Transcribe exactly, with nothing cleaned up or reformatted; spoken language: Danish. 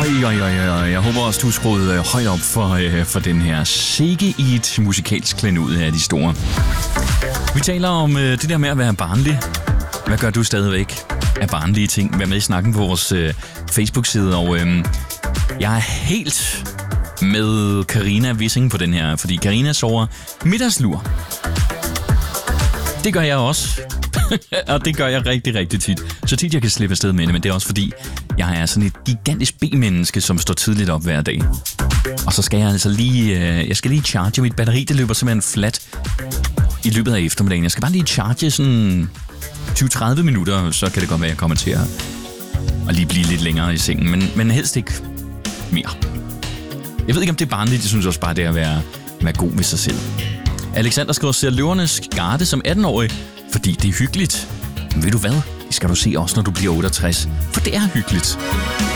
Øj, øj, øj, øj. Jeg håber også, du er skruet højt op for, øh, for den her sikke i et musikalsk klenod af de store. Vi taler om øh, det der med at være barnlig. Hvad gør du stadigvæk af barnlige ting? Vær med i snakken på vores øh, Facebook-side, og øh, jeg er helt med Karina Wissing på den her, fordi Karina sover middagslur. Det gør jeg også. Og det gør jeg rigtig, rigtig tit. Så tit jeg kan slippe afsted med det, men det er også fordi, jeg er sådan et gigantisk B-menneske, som står tidligt op hver dag. Og så skal jeg altså lige, øh, jeg skal lige charge mit batteri, det løber simpelthen flat i løbet af eftermiddagen. Jeg skal bare lige charge sådan tyve til tredive minutter, så kan det godt være, at jeg kommer til at, at lige blive lidt længere i sengen, men, men helst ikke mere. Jeg ved ikke, om det er barnligt, jeg synes også bare, det er at være, være god ved sig selv. Alexander skriver, ser Løvernes Garde som atten-årig, fordi det er hyggeligt. Men ved du hvad? Det skal du se også, når du bliver otteogtres. For det er hyggeligt.